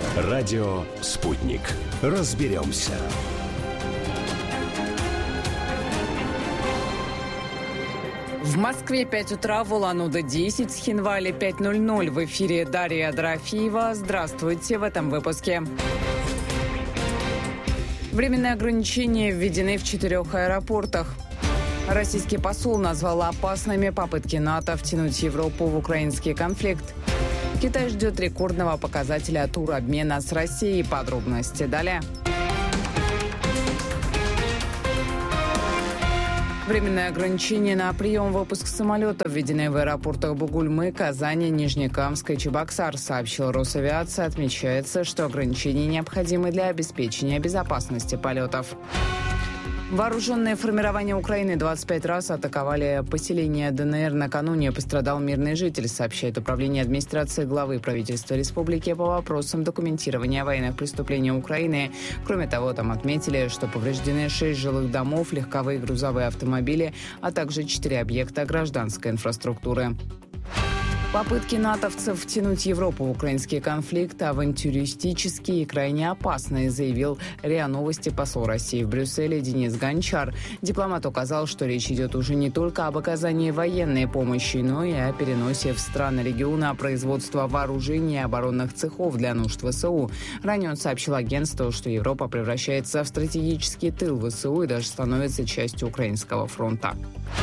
Радио «Спутник». Разберемся. В Москве 5 утра, в Улан-Удэ 10, в Хинвале 5:00. В эфире Дарья Дорофеева. Здравствуйте в этом выпуске. Временные ограничения введены в 4 аэропортах. Российский посол назвал опасными попытки НАТО втянуть Европу в украинский конфликт. Китай ждет рекордного показателя туробмена с Россией. Подробности далее. Временные ограничения на прием-выпуск самолетов введены в аэропортах Бугульмы, Казани, Нижнекамска и Чебоксар, сообщил Росавиация. Отмечается, что ограничения необходимы для обеспечения безопасности полетов. Вооруженные формирования Украины 25 раз атаковали поселение ДНР. Накануне пострадал мирный житель, сообщает Управление администрации главы правительства республики по вопросам документирования военных преступлений Украины. Кроме того, там отметили, что повреждены 6 жилых домов, легковые и грузовые автомобили, а также 4 объекта гражданской инфраструктуры. Попытки натовцев втянуть Европу в украинский конфликт авантюристические и крайне опасные, заявил РИА Новости посол России в Брюсселе Денис Гончар. Дипломат указал, что речь идет уже не только об оказании военной помощи, но и о переносе в страны региона производства вооружений и оборонных цехов для нужд ВСУ. Ранее он сообщил агентству, что Европа превращается в стратегический тыл ВСУ и даже становится частью Украинского фронта.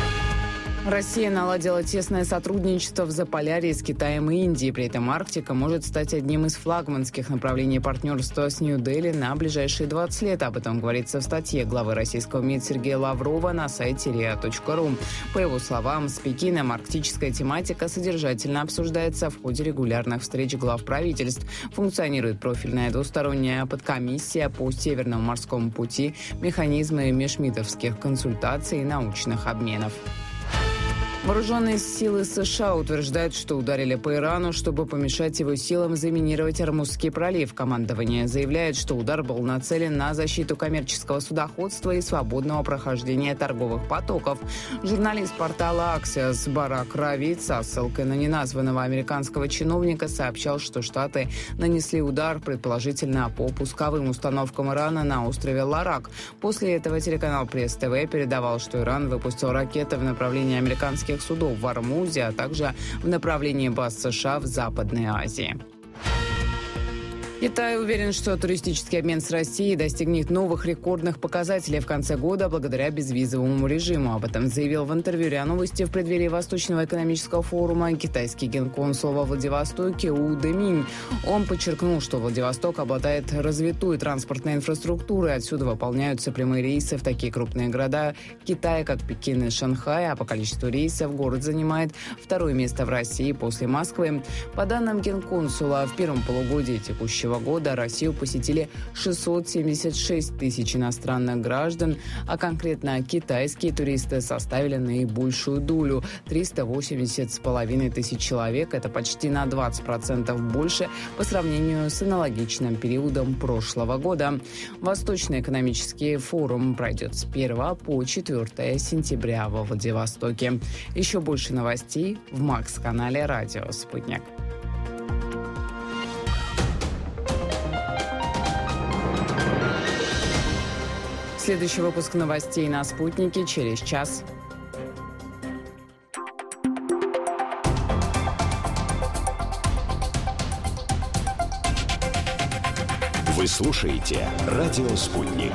Россия наладила тесное сотрудничество в Заполярье с Китаем и Индией. При этом Арктика может стать одним из флагманских направлений партнерства с Нью-Дели на ближайшие 20 лет. Об этом говорится в статье главы российского МИД Сергея Лаврова на сайте ria.ru. По его словам, с Пекином арктическая тематика содержательно обсуждается в ходе регулярных встреч глав правительств. Функционирует профильная двусторонняя подкомиссия по Северному морскому пути, механизмы межмидовских консультаций и научных обменов. Вооруженные силы США утверждают, что ударили по Ирану, чтобы помешать его силам заминировать Ормузский пролив. Командование заявляет, что удар был нацелен на защиту коммерческого судоходства и свободного прохождения торговых потоков. Журналист портала Axios Барак Равид со ссылкой на неназванного американского чиновника сообщал, что Штаты нанесли удар, предположительно, по пусковым установкам Ирана на острове Ларак. После этого телеканал Пресс-ТВ передавал, что Иран выпустил ракеты в направлении американских судов в Ормузе, а также в направлении баз США в Западной Азии. Китай уверен, что туристический обмен с Россией достигнет новых рекордных показателей в конце года благодаря безвизовому режиму. Об этом заявил в интервью РИА Новости в преддверии Восточного экономического форума китайский генконсул во Владивостоке У Дэминь. Он подчеркнул, что Владивосток обладает развитой транспортной инфраструктурой. Отсюда выполняются прямые рейсы в такие крупные города Китая, как Пекин и Шанхай, а по количеству рейсов город занимает второе место в России после Москвы. По данным генконсула, в первом полугодии текущего года Россию посетили 676 тысяч иностранных граждан, а конкретно китайские туристы составили наибольшую долю – 380,5 тысяч человек. Это почти на 20% больше по сравнению с аналогичным периодом прошлого года. Восточный экономический форум пройдет с 1 по 4 сентября во Владивостоке. Еще больше новостей в Макс-канале «Радио Спутник». Следующий выпуск новостей на «Спутнике» через час. Вы слушаете «Радио Спутник».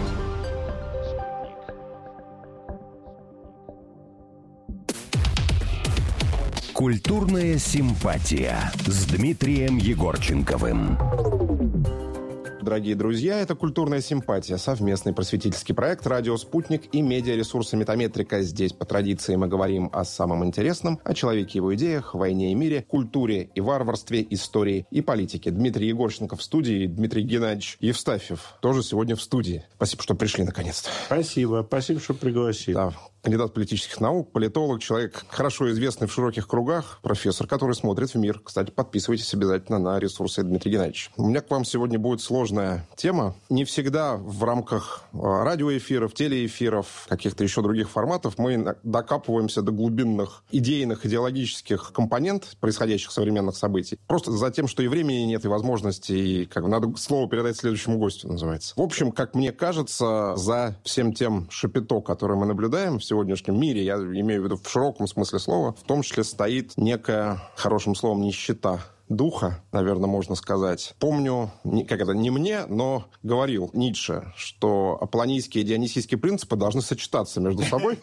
Культурная симпатия с Дмитрием Егорченковым. Дорогие друзья, это «Культурная симпатия», совместный просветительский проект «Радио Спутник» и медиаресурса «Метаметрика». Здесь, по традиции, мы говорим о самом интересном, о человеке, его идеях, войне и мире, культуре и варварстве, истории и политике. Дмитрий Егорченков в студии, Дмитрий Геннадьевич Евстафьев тоже сегодня в студии. Спасибо, что пришли наконец-то. Спасибо, что пригласили. Да. кандидат политических наук, политолог, человек хорошо известный в широких кругах, профессор, который смотрит в мир. Кстати, подписывайтесь обязательно на ресурсы Дмитрия Геннадьевича. У меня к вам сегодня будет сложная тема. Не всегда в рамках радиоэфиров, телеэфиров, каких-то еще других форматов мы докапываемся до глубинных идейных, идеологических компонент происходящих современных событий. Просто за тем, что и времени нет, и возможности, и надо слово передать следующему гостю, называется. В общем, как мне кажется, за всем тем шапито, которое мы наблюдаем в сегодняшнем мире, я имею в виду в широком смысле слова, в том числе стоит некая, хорошим словом, нищета духа, наверное, можно сказать. Помню, не мне, но говорил Ницше, что аполлонийские и дионисийские принципы должны сочетаться между собой.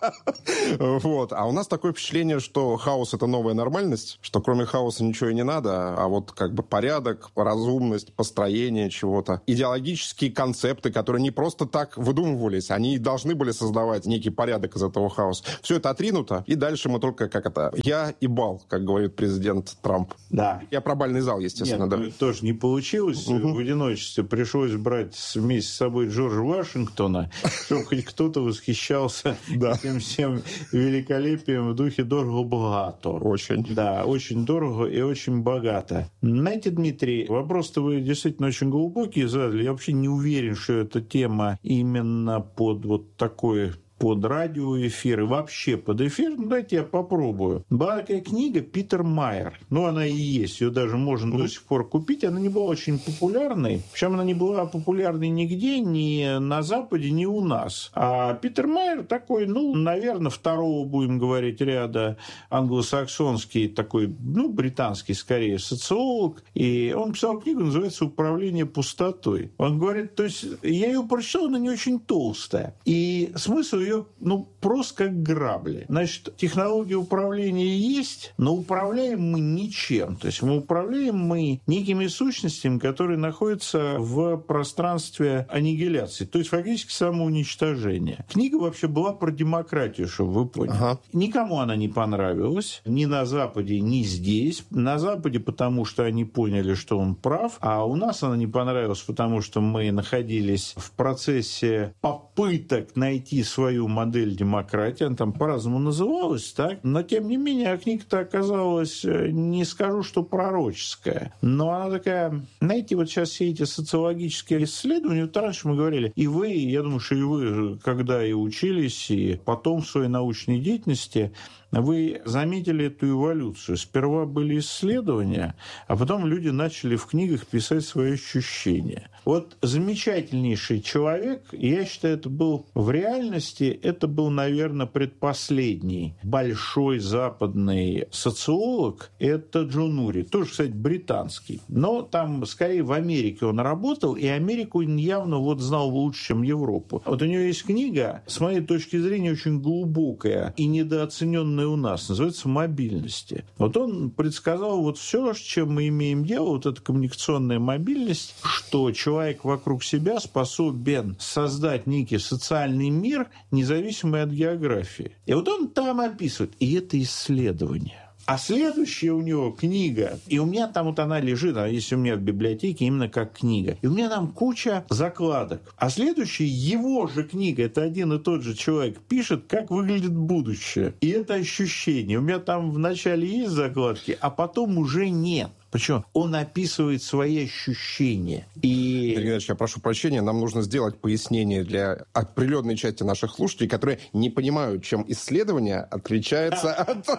А у нас такое впечатление, что хаос — это новая нормальность, что кроме хаоса ничего и не надо, а вот порядок, разумность, построение чего-то. Идеологические концепты, которые не просто так выдумывались, они должны были создавать некий порядок из этого хаоса. Все это отринуто, и дальше мы только я и бал, как говорит президент Трамп. Да. Я про бальный зал, естественно. Нет, да. Тоже не получилось. В одиночестве пришлось брать вместе с собой Джорджа Вашингтона, чтобы хоть кто-то восхищался этим всем великолепием в духе дорого-богато. Очень. Да, очень дорого и очень богато. Знаете, Дмитрий, вопрос-то вы действительно очень глубокий задали. Я вообще не уверен, что эта тема именно под такой... под радиоэфир и вообще под эфир, дайте я попробую. Была такая книга «Питер Майер». Она и есть, ее даже можно до сих пор купить. Она не была очень популярной. Причем она не была популярной нигде, ни на Западе, ни у нас. А Питер Майер такой, наверное, второго, будем говорить, ряда англосаксонский, такой, британский скорее, социолог. И он писал книгу, называется «Управление пустотой». Он говорит, то есть я ее прочитал, она не очень толстая. И смысл ее, просто как грабли. Значит, технология управления есть, но управляем мы ничем. То есть управляем мы некими сущностями, которые находятся в пространстве аннигиляции, то есть фактически самоуничтожения. Книга вообще была про демократию, чтобы вы поняли. Ага. Никому она не понравилась, ни на Западе, ни здесь. На Западе, потому что они поняли, что он прав, а у нас она не понравилась, потому что мы находились в процессе попыток найти свою модель демократии, она там по-разному называлась, так? Но, тем не менее, книга-то оказалась, не скажу, что пророческая, но она такая, знаете, вот сейчас все эти социологические исследования, вот раньше мы говорили, и вы, я думаю, что и вы, когда и учились, и потом в своей научной деятельности, вы заметили эту эволюцию. Сперва были исследования, а потом люди начали в книгах писать свои ощущения. Вот замечательнейший человек, я считаю, это был в реальности, это был, наверное, предпоследний большой западный социолог, это Джон Ури, тоже, кстати, британский. Но там, скорее, в Америке он работал, и Америку он явно знал лучше, чем Европу. Вот у него есть книга, с моей точки зрения, очень глубокая и недооцененная у нас, называется «Мобильности». Вот он предсказал все, с чем мы имеем дело, вот эта коммуникационная мобильность, что человек вокруг себя способен создать некий социальный мир, независимый от географии. И вот он там описывает, и это исследование. А следующая у него книга, и у меня там она лежит, она есть у меня в библиотеке именно как книга. И у меня там куча закладок. А следующая его же книга, это один и тот же человек, пишет, как выглядит будущее. И это ощущение. У меня там вначале есть закладки, а потом уже нет. Причем он описывает свои ощущения. И... Игорь Геннадьевич, я прошу прощения, нам нужно сделать пояснение для определенной части наших слушателей, которые не понимают, чем исследование отличается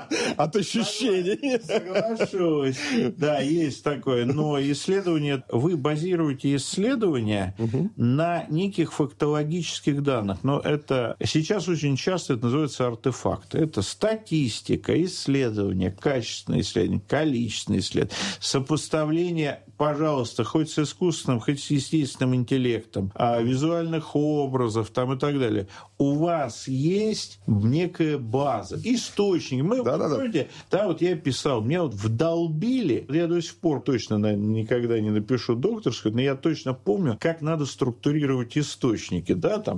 от ощущений. Соглашусь. Да, есть такое. Но исследование, вы базируете исследования на неких фактологических данных. Но это сейчас очень часто это называется артефакты. Это статистика, исследования, качественные исследования, количественные исследования. Сопоставление, пожалуйста, хоть с искусственным, хоть с естественным интеллектом, визуальных образов там, и так далее. У вас есть некая база, источник. Мы, помните, вот я писал, меня вдолбили, я до сих пор точно никогда не напишу докторскую, но я точно помню, как надо структурировать источники.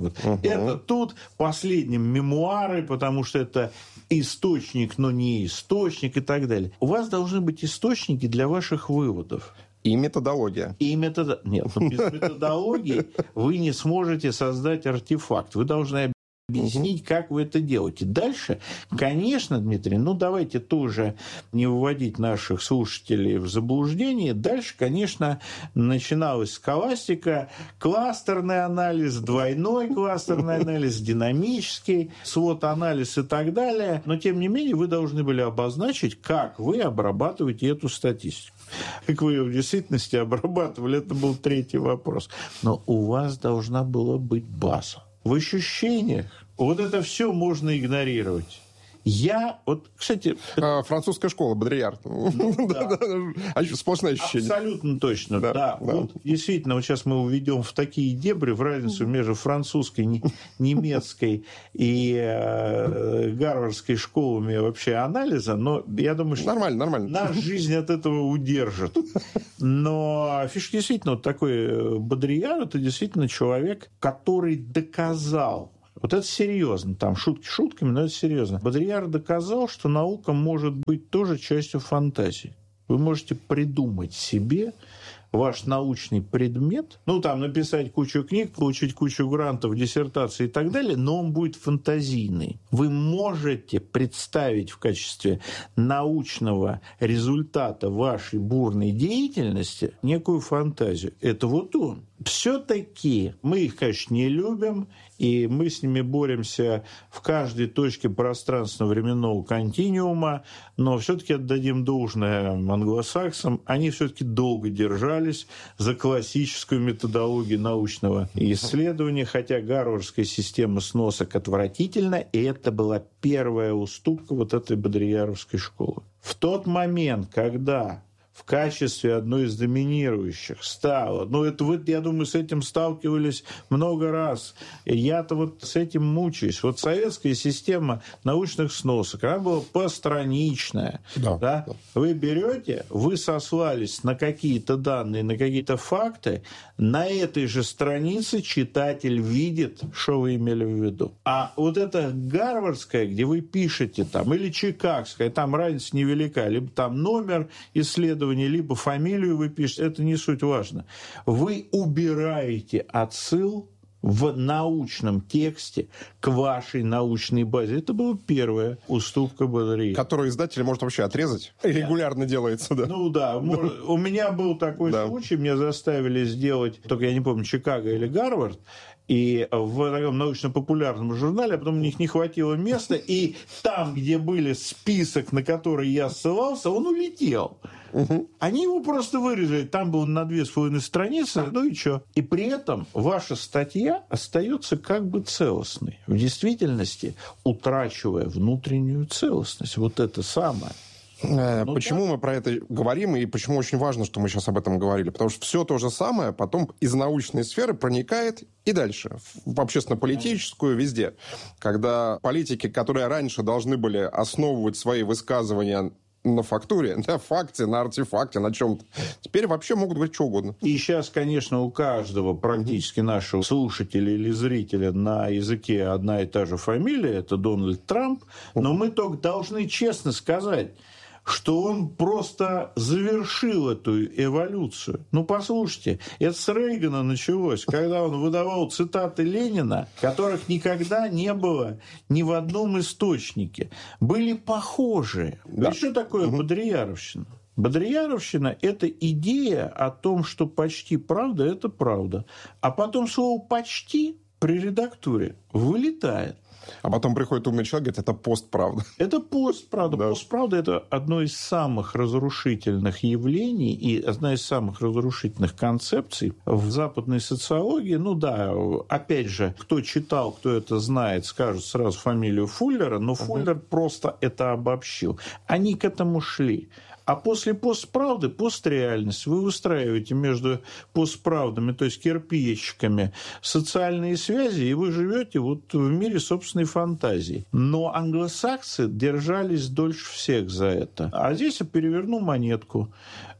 Это тут последним мемуары, потому что это источник, но не источник и так далее. У вас должны быть источники для ваших выводов. И методология. Нет, без методологии вы не сможете создать артефакт. Вы должны объяснить, как вы это делаете. Дальше, конечно, Дмитрий, давайте тоже не выводить наших слушателей в заблуждение. Дальше, конечно, начиналась схоластика, кластерный анализ, двойной кластерный анализ, динамический, свод-анализ и так далее. Но, тем не менее, вы должны были обозначить, как вы обрабатываете эту статистику. Как вы ее в действительности обрабатывали, это был третий вопрос. Но у вас должна была быть база. В ощущениях вот это все можно игнорировать. Кстати... Французская школа, Бодрияр. Сплошное ощущение. Абсолютно точно, да. Действительно, сейчас мы уведем в такие дебри, в разницу между французской, немецкой и гарвардской школами вообще анализа, но я думаю, что нормально. Наша жизнь от этого удержит. Но фишка действительно, такой Бодрияр, это действительно человек, который доказал. Вот это серьезно. Там шутки шутками, но это серьезно. Бодрияр доказал, что наука может быть тоже частью фантазии. Вы можете придумать себе ваш научный предмет, написать кучу книг, получить кучу грантов, диссертаций и так далее, но он будет фантазийный. Вы можете представить в качестве научного результата вашей бурной деятельности некую фантазию. Это вот он. Все-таки мы их, конечно, не любим, и мы с ними боремся в каждой точке пространственно-временного континуума, но все-таки отдадим должное англосаксам. Они все-таки долго держались за классическую методологию научного исследования, хотя гарвардская система сносок отвратительна, и это была первая уступка вот этой бодрияровской школы. В тот момент, когда в качестве одной из доминирующих стало. Я думаю, с этим сталкивались много раз. Я-то с этим мучаюсь. Советская система научных сносок, она была постраничная. Да? Вы берете, вы сослались на какие-то данные, на какие-то факты, на этой же странице читатель видит, что вы имели в виду. А вот это гарвардская, где вы пишете или чикагская, там разница невелика, либо там номер исследования, либо фамилию вы пишете, это не суть важно. Вы убираете отсыл в научном тексте к вашей научной базе. Это была первая уступка Бодрияра. Которую издатель может вообще отрезать. Регулярно делается, да. У меня был такой случай, меня заставили сделать, только я не помню, Чикаго или Гарвард, и в таком научно-популярном журнале, а потом у них не хватило места, и там, где был список, на который я ссылался, он улетел. Они его просто вырезали. Там было на 2,5 страницы, и что? И при этом ваша статья остается как бы целостной. В действительности, утрачивая внутреннюю целостность. Вот это самое. Почему мы про это говорим и почему очень важно, что мы сейчас об этом говорили? Потому что все то же самое потом из научной сферы проникает и дальше, в общественно-политическую, везде. Когда политики, которые раньше должны были основывать свои высказывания на фактуре, на факте, на артефакте, на чем-то. Теперь вообще могут говорить что угодно. И сейчас, конечно, у каждого практически нашего слушателя или зрителя на языке одна и та же фамилия, это Дональд Трамп, но мы только должны честно сказать, что он просто завершил эту эволюцию. Послушайте, это с Рейгана началось, когда он выдавал цитаты Ленина, которых никогда не было ни в одном источнике. Были похожие. Да. Что такое бодрияровщина? Бодрияровщина – это идея о том, что почти правда – это правда. А потом слово «почти» при редактуре вылетает. А потом приходит умный человек и говорит, это постправда. Это постправда. Да. Постправда – это одно из самых разрушительных явлений и одна из самых разрушительных концепций в западной социологии. Опять же, кто читал, кто это знает, скажет сразу фамилию Фуллера, но Фуллер просто это обобщил. Они к этому шли. А после постправды, постреальность, вы выстраиваете между постправдами, то есть кирпичиками, социальные связи, и вы живете в мире собственной фантазии. Но англосаксы держались дольше всех за это. А здесь я переверну монетку.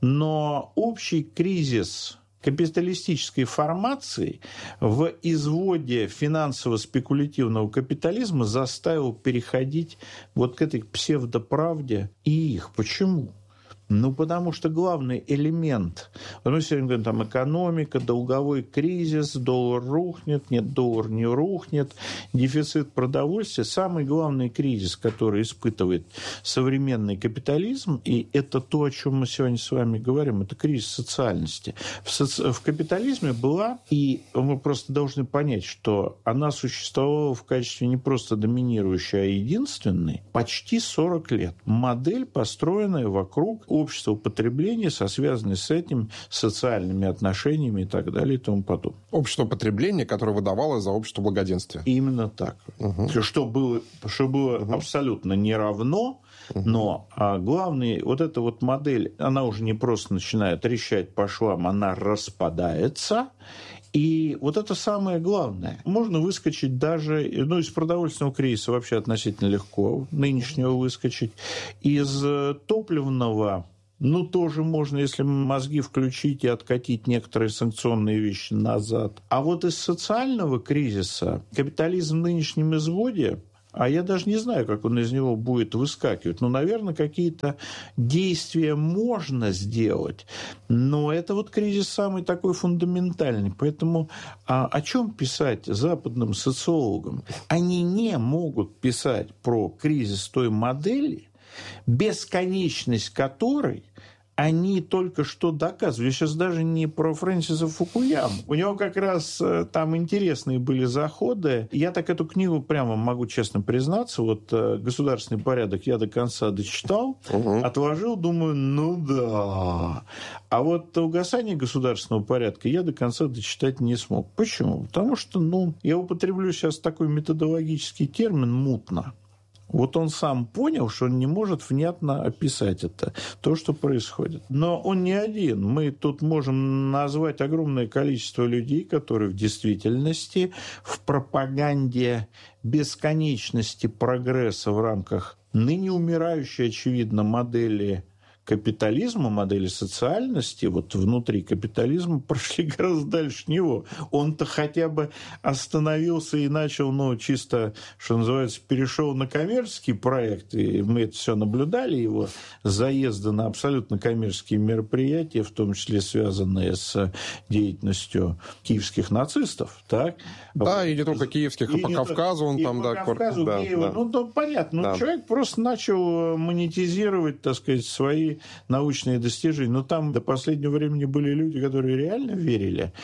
Но общий кризис капиталистической формации в изводе финансово-спекулятивного капитализма заставил переходить к этой псевдоправде и их. Почему? Ну, потому что главный элемент, мы сегодня говорим, там, экономика, долговой кризис, доллар рухнет, нет, доллар не рухнет, дефицит продовольствия. Самый главный кризис, который испытывает современный капитализм, и это то, о чем мы сегодня с вами говорим, это кризис социальности. В капитализме была, и мы просто должны понять, что она существовала в качестве не просто доминирующей, а единственной почти 40 лет. Модель, построенная вокруг общества потребления, связанной с этим социальными отношениями и так далее и тому подобное. Общество потребления, которое выдавалось за общество благоденствия. Именно так. Что было абсолютно не равно, но главное, вот эта вот модель, она уже не просто начинает трещать по швам, она распадается. И вот это самое главное. Можно выскочить даже, из продовольственного кризиса вообще относительно легко, нынешнего выскочить, из топливного, тоже можно, если мозги включить и откатить некоторые санкционные вещи назад. А вот из социального кризиса капитализм в нынешнем изводе, а я даже не знаю, как он из него будет выскакивать. Наверное, какие-то действия можно сделать, но это вот кризис самый такой фундаментальный. Поэтому о чем писать западным социологам? Они не могут писать про кризис той модели, бесконечность которой они только что доказывали. Я сейчас даже не про Фрэнсиса Фукуяму. У него как раз там интересные были заходы. Я так эту книгу прямо могу честно признаться. Вот «Государственный порядок» я до конца дочитал, отложил, думаю, да. А вот «Угасание государственного порядка» я до конца дочитать не смог. Почему? Потому что, я употреблю сейчас такой методологический термин «мутно». Вот он сам понял, что он не может внятно описать это, то, что происходит. Но он не один. Мы тут можем назвать огромное количество людей, которые в действительности в пропаганде бесконечности прогресса в рамках ныне умирающей, очевидно, модели капитализма, модели социальности, вот внутри капитализма прошли гораздо дальше него. Он-то хотя бы остановился и начал, чисто, что называется, перешел на коммерческий проект, и мы это все наблюдали, его заезды на абсолютно коммерческие мероприятия, в том числе связанные с деятельностью киевских нацистов, так? Да, и не только киевских, и по Кавказу он там, да. По Кавказу, да. Понятно. Да. Человек просто начал монетизировать, так сказать, свои научные достижения. Но там до последнего времени были люди, которые реально верили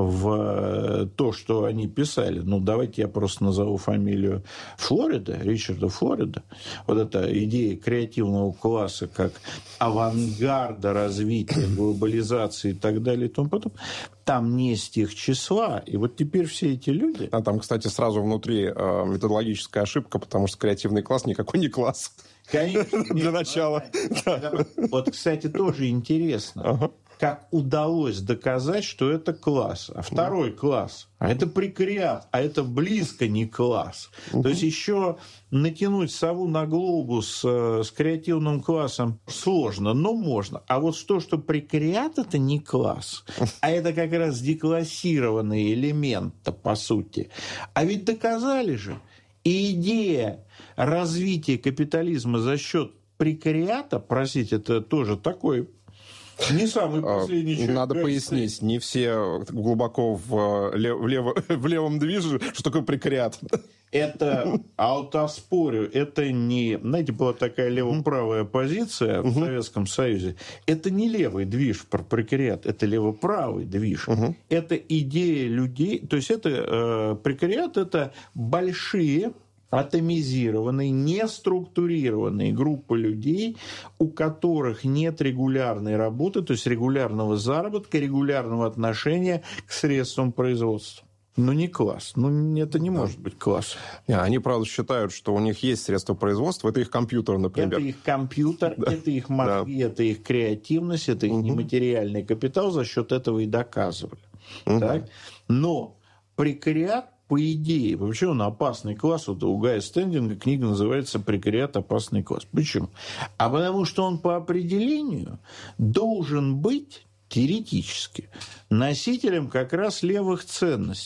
в то, что они писали. Давайте я просто назову фамилию Флорида, Ричарда Флорида. Вот эта идея креативного класса как авангарда развития, глобализации и так далее и тому подобное. Там не с тех числа. И вот теперь все эти люди... А там, кстати, сразу внутри методологическая ошибка, потому что креативный класс никакой не класс. Конечно. Для начала. Вот, кстати, тоже интересно, как удалось доказать, что это класс. А второй класс, а это прекариат, а это близко не класс. То есть еще натянуть сову на глобус с креативным классом сложно, но можно. А вот то, что прекариат – это не класс, а это как раз деклассированный элемент, по сути. А ведь доказали же. И идея развития капитализма за счет прекариата, простите, это тоже такой не самый последний человек. Надо пояснить, не все глубоко в левом движе, что такое прекариат. Это, аутоспорю, это не... Знаете, была такая лево-правая позиция в Советском Союзе. Это не левый движ про прекариат, это лево-правый движ. Это идея людей... То есть, это прекариат – это большие, атомизированные, неструктурированные группы людей, у которых нет регулярной работы, то есть регулярного заработка, регулярного отношения к средствам производства. Не класс. Это не может быть класс. Они, правда, считают, что у них есть средства производства. Это их компьютер, например. Это их компьютер, это их мозги, это их креативность, это их нематериальный капитал. За счет этого и доказывали. Так? Но прекариат, по идее, вообще он опасный класс. Вот у Гая Стендинга книга называется «Прекариат. Опасный класс». Почему? А потому что он по определению должен быть теоретически носителем как раз левых ценностей.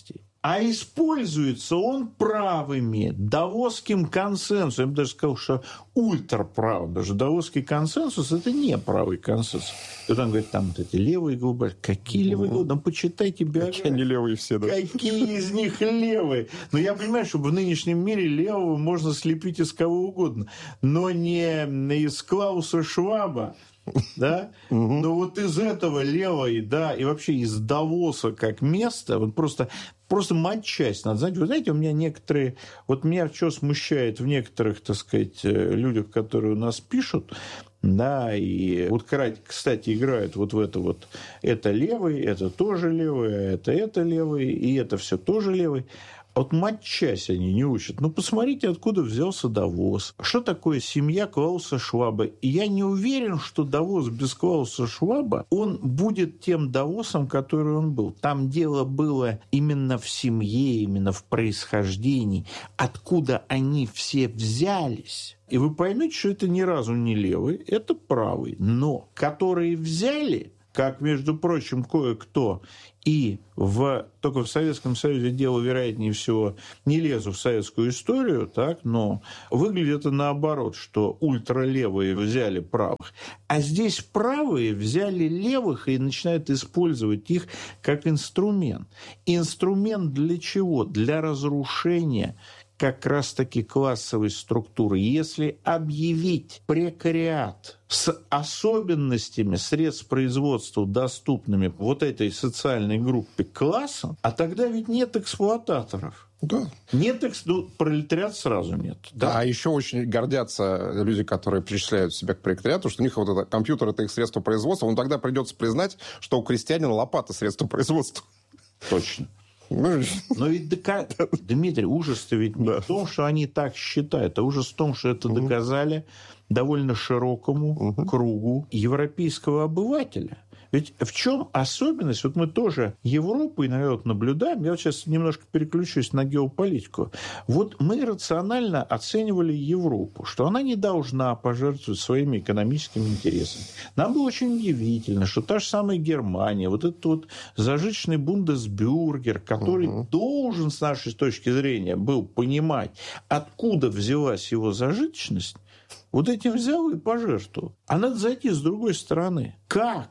А используется он правыми, давосским консенсусом. Я бы даже сказал, что ультраправым. Даже давосский консенсус – это не правый консенсус. И он говорит, там вот эти левые глубоко. Какие левые глубоко? Ну, почитайте биографию. Какие они левые все, да? Какие из них левые? Но я понимаю, что в нынешнем мире левого можно слепить из кого угодно. Но не из Клауса Шваба. Да? Но вот из этого левой, да, и вообще из Давоса как места, вот просто матчасть надо знать. Вы знаете, у меня некоторые, вот меня что смущает в некоторых, так сказать, людях, которые у нас пишут, да, и вот, кстати, играют вот в это вот, это левый, это тоже левый, это левый, и это все тоже левый. Вот матчасть они не учат. Ну, посмотрите, откуда взялся Давос. Что такое семья Клауса Шваба? И я не уверен, что Давос без Клауса Шваба, он будет тем Давосом, который он был. Там дело было именно в семье, именно в происхождении. Откуда они все взялись. И вы поймете, что это ни разу не левый, это правый. Но которые взяли, как, между прочим, кое-кто и только в Советском Союзе дело, вероятнее всего, не лезу в советскую историю, так, но выглядит это наоборот, что ультралевые взяли правых, а здесь правые взяли левых и начинают использовать их как инструмент. Инструмент для чего? Для разрушения как раз-таки классовой структуры. Если объявить прекариат с особенностями средств производства, доступными вот этой социальной группе классом, а тогда ведь нет эксплуататоров. Да. Нет, пролетариат сразу нет. Да, а еще очень гордятся люди, которые причисляют себя к пролетариату, что у них вот это компьютер – это их средство производства. Но тогда придется признать, что у крестьянина лопата – средство производства. Точно. Но ведь, Дмитрий, ужас-то ведь не в том, что они так считают, а ужас в том, что это доказали довольно широкому кругу европейского обывателя. Ведь в чем особенность? Вот мы тоже Европу иногда вот наблюдаем. Я вот сейчас немножко переключусь на геополитику. Вот мы рационально оценивали Европу, что она не должна пожертвовать своими экономическими интересами. Нам было очень удивительно, что та же самая Германия, вот этот вот зажиточный бундесбюргер, который должен, с нашей точки зрения, был понимать, откуда взялась его зажиточность, вот этим взял и пожертвовал. А надо зайти с другой стороны. Как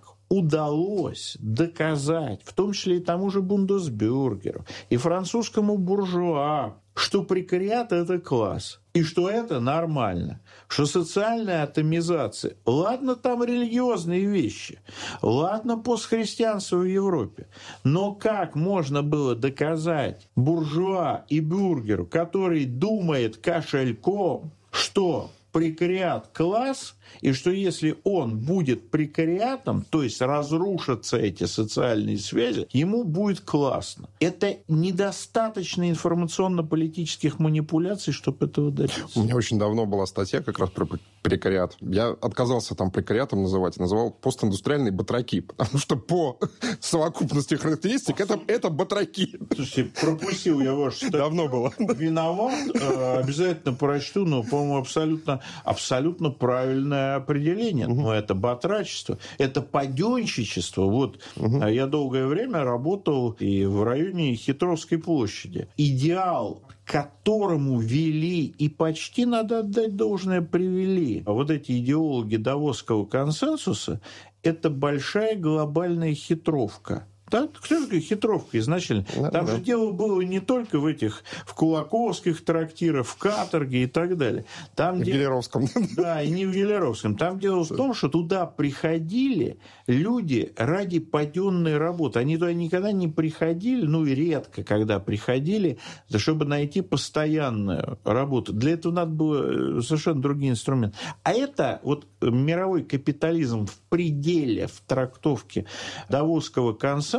удалось доказать, в том числе и тому же бундесбюргеру, и французскому буржуа, что прекариат – это класс, и что это нормально, что социальная атомизация, ладно, там религиозные вещи, ладно, постхристианство в Европе, но как можно было доказать буржуа и бюргеру, который думает кошельком, что прекариат – класс, и что если он будет прекариатом, то есть разрушатся эти социальные связи, ему будет классно. Это недостаточно информационно-политических манипуляций, чтобы этого добиться. У меня очень давно была статья как раз про прекариат. Я отказался там прекариатом называть, называл постиндустриальные батраки, потому что по совокупности характеристик это батраки. Слушайте, пропустил я вашу статью. Давно было. Виноват. Обязательно прочту, но, по-моему, абсолютно правильное определение. Но это батрачество, это паденщичество. Вот я долгое время работал и в районе Хитровской площади. Идеал, к которому вели, и почти, надо отдать должное, привели вот эти идеологи Давосского консенсуса, это большая глобальная хитровка. Да? Кто же такая хитровка изначально? Там же дело было не только в кулаковских трактирах, в каторге и так далее. Там в Гелеровском. Да, и не в Гелеровском. Там дело в том, что туда приходили люди ради паденной работы. Они туда никогда не приходили, ну и редко, когда приходили, чтобы найти постоянную работу. Для этого надо было совершенно другие инструменты. А это вот мировой капитализм в пределе, в трактовке Давосского консенсуса,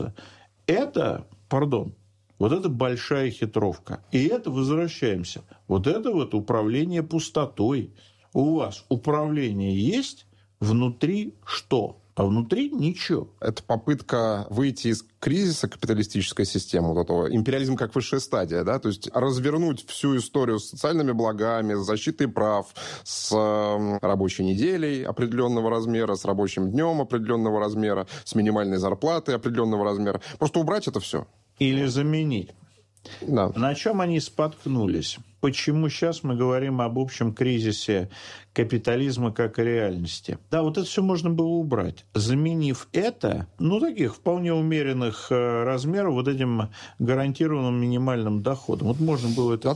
это, вот это большая хитровка. И это, возвращаемся, вот это вот управление пустотой. У вас управление есть, внутри что? А внутри ничего. Это попытка выйти из кризиса капиталистической системы, вот этого империализм как высшая стадия, да, то есть развернуть всю историю с социальными благами, с защитой прав, с рабочей неделей определенного размера, с рабочим днем определенного размера, с минимальной зарплатой определенного размера. Просто убрать это все. Или заменить. Да. На чем они споткнулись? Почему сейчас мы говорим об общем кризисе капитализма как реальности? Да, вот это все можно было убрать, заменив это, таких вполне умеренных размеров вот этим гарантированным минимальным доходом. Вот можно было это...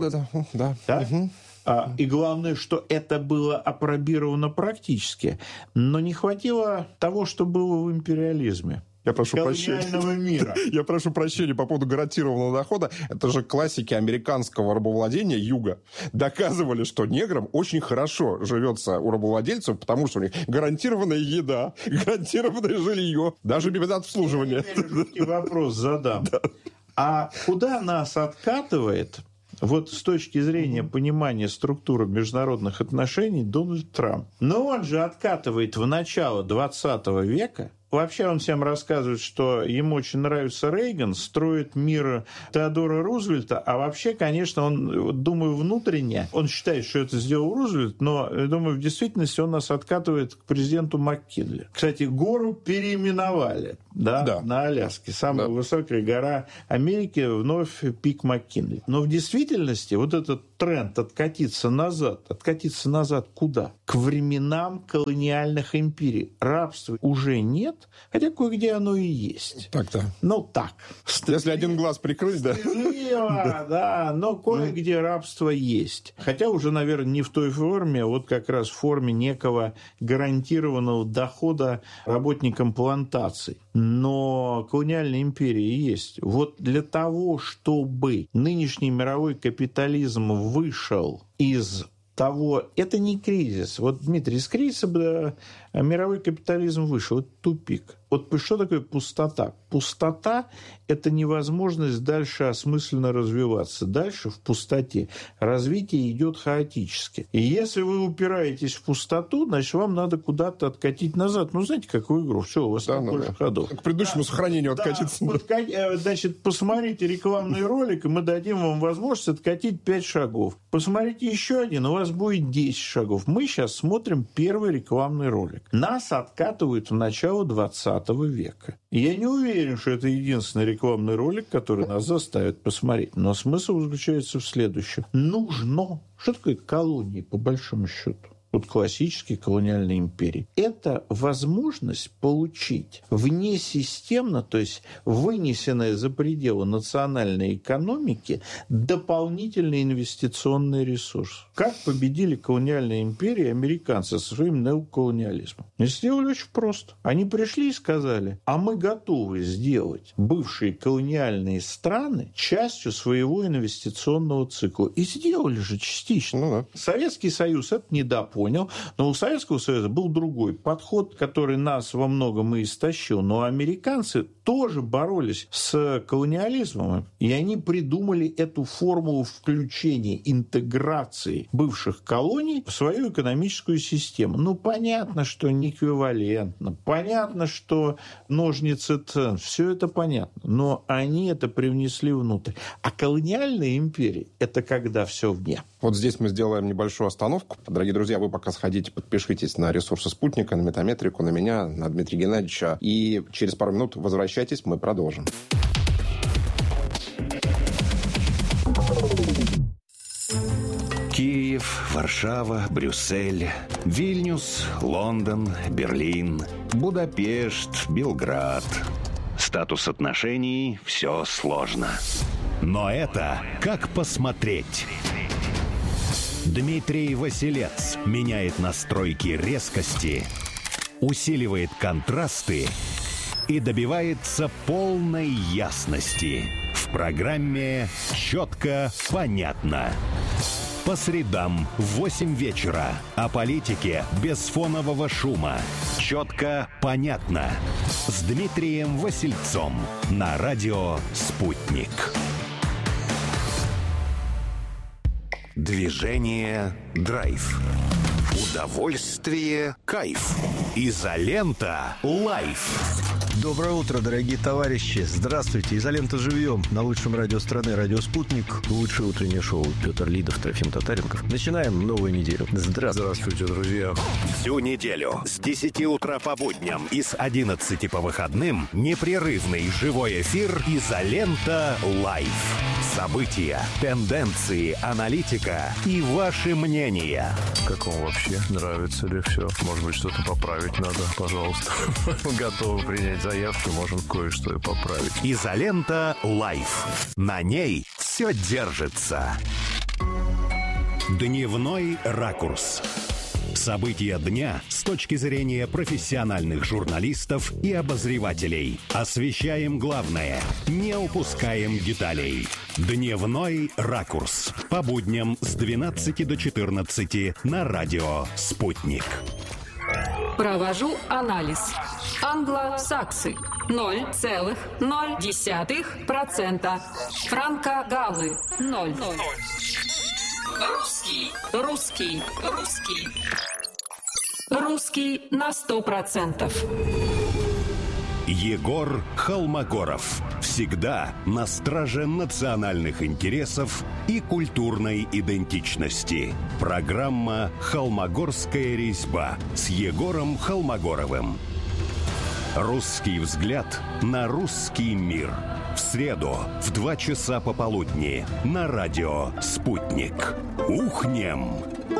Да? Угу. И главное, что это было апробировано практически, но не хватило того, что было в империализме. Я прошу прощения. Мира. Я прошу прощения по поводу гарантированного дохода. Это же классики американского рабовладения юга. Доказывали, что неграм очень хорошо живется у рабовладельцев, потому что у них гарантированная еда, гарантированное жилье, даже без обслуживания. Я вопрос задам. Да. А куда нас откатывает, вот с точки зрения понимания структуры международных отношений, Дональд Трамп? Но он же откатывает в начало 20 века. Вообще он всем рассказывает, что ему очень нравится Рейган, строит мир Теодора Рузвельта, а вообще, конечно, он, думаю, внутренне, он считает, что это сделал Рузвельт, но, думаю, в действительности он нас откатывает к президенту МакКинли. Кстати, гору переименовали, да. На Аляске. Самая высокая гора Америки, вновь пик МакКинли. Но в действительности вот этот тренд откатиться назад куда? К временам колониальных империй. Рабства уже нет, хотя кое-где оно и есть. Так-то. Так. Если один глаз прикрыть, да. Да, но кое-где рабство есть. Хотя уже, наверное, не в той форме, а вот как раз в форме некого гарантированного дохода работникам плантаций. Но колониальная империя есть. Вот для того, чтобы нынешний мировой капитализм вышел из того... Это не кризис. Вот, Дмитрий, из кризиса мировой капитализм вышел. Это тупик. Вот что такое пустота? Пустота – это невозможность дальше осмысленно развиваться. Дальше в пустоте развитие идет хаотически. И если вы упираетесь в пустоту, значит, вам надо куда-то откатить назад. Знаете, какую игру? Все, у вас больше ходов. К предыдущему сохранению откатиться. Значит, посмотрите рекламный ролик, и мы дадим вам возможность откатить 5 шагов. Посмотрите еще один, у вас будет 10 шагов. Мы сейчас смотрим первый рекламный ролик. Нас откатывают в начало 20 века. Я не уверен, что это единственный рекламный ролик, который нас заставит посмотреть. Но смысл заключается в следующем. Нужно. Что такое колонии, по большому счету? Вот классические колониальные империи. Это возможность получить внесистемно, то есть вынесенное за пределы национальной экономики, дополнительный инвестиционный ресурс. Как победили колониальные империи американцы со своим неоколониализмом? Они сделали очень просто. Они пришли и сказали, а мы готовы сделать бывшие колониальные страны частью своего инвестиционного цикла. И сделали же частично. Советский Союз это недопонял. Но у Советского Союза был другой подход, который нас во многом и истощил. Но американцы тоже боролись с колониализмом, и они придумали эту формулу включения, интеграции бывших колоний в свою экономическую систему. Понятно, что не эквивалентно, понятно, что ножницы цен, все это понятно, но они это привнесли внутрь. А колониальные империи – это когда все вне. Вот здесь мы сделаем небольшую остановку. Дорогие друзья, вы пока сходите, подпишитесь на ресурсы «Спутника», на Метаметрику, на меня, на Дмитрия Геннадьевича. И через пару минут возвращайтесь, мы продолжим. Киев, Варшава, Брюссель, Вильнюс, Лондон, Берлин, Будапешт, Белград. Статус отношений – все сложно. Но это как посмотреть. Дмитрий Василец меняет настройки резкости, усиливает контрасты и добивается полной ясности. В программе «Четко, понятно». По средам в 8 вечера. О политике без фонового шума. «Четко, понятно». С Дмитрием Васильцом на радио «Спутник». Движение «Драйв». Удовольствие – кайф. Изолента – лайф. Доброе утро, дорогие товарищи. Здравствуйте. «Изолента живьем» на лучшем радио страны, радио «Спутник». Лучшее утреннее шоу. Петр Лидов, Трофим Татаренков. Начинаем новую неделю. Здравствуйте, друзья. Всю неделю с 10 утра по будням и с 11 по выходным непрерывный живой эфир «Изолента Лайф». События, тенденции, аналитика и ваши мнения. Как вам вообще? Нравится ли все? Может быть, что-то поправить надо? Пожалуйста. Готовы принять заявки, можем кое-что и поправить. «Изолента Лайф». На ней все держится. Дневной ракурс. События дня с точки зрения профессиональных журналистов и обозревателей. Освещаем главное, не упускаем деталей. Дневной ракурс. По будням с 12 до 14 на радио «Спутник». Провожу анализ. Англосаксы 0,0%. Франко-галлы 0. Русский на 100%. Егор Холмогоров. Всегда на страже национальных интересов и культурной идентичности. Программа «Холмогорская резьба» с Егором Холмогоровым. Русский взгляд на русский мир. В среду в 2 часа пополудни на радио «Спутник». Ухнем!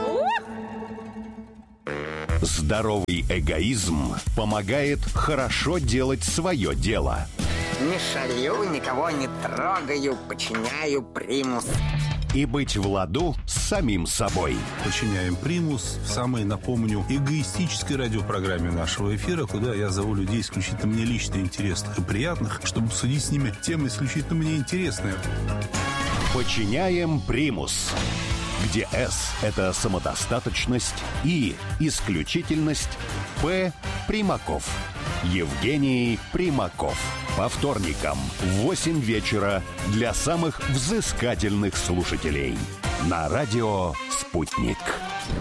Здоровый эгоизм помогает хорошо делать свое дело. Не шалю, никого не трогаю, подчиняю примус. И быть в ладу с самим собой. Подчиняем примус в самой, напомню, эгоистической радиопрограмме нашего эфира, куда я зову людей исключительно мне лично интересных и приятных, чтобы обсудить с ними темы исключительно мне интересные. Подчиняем примус, где «С» — это самодостаточность, «И» — исключительность, «П» — Примаков. Евгений Примаков. По вторникам в 8 вечера для самых взыскательных слушателей. На радио «Спутник».